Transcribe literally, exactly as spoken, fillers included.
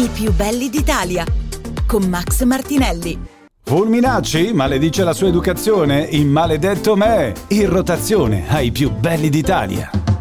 i più belli d'Italia, con Max Martinelli. Fulminacci maledice la sua educazione, il maledetto me, in rotazione ai più belli d'Italia.